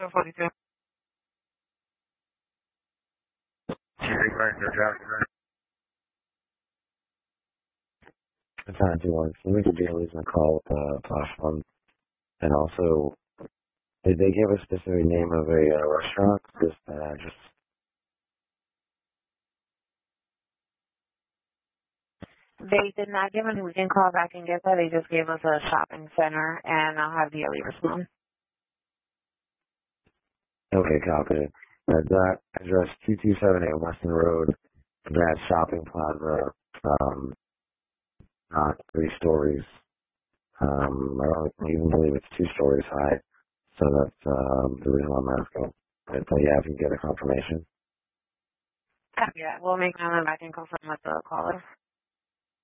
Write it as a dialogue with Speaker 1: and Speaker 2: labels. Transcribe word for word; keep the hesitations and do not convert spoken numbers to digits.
Speaker 1: forty-two.
Speaker 2: I'm trying to do one. Can you make a deal with my call with the platform? And also, did they give a specific name of a uh, restaurant? Just that address.
Speaker 1: They did not give us, we can call back and get that. They just gave us a shopping center, and I'll have the Ellie respond.
Speaker 2: Okay, copy. Uh, that address two two seven eight Weston Road, that shopping plaza, um, not three stories. Um, I don't even believe it's two stories high. So that's um, the reason why I'm asking. But uh, yeah, if you get a confirmation.
Speaker 1: Yeah, we'll make another back and confirm with the caller.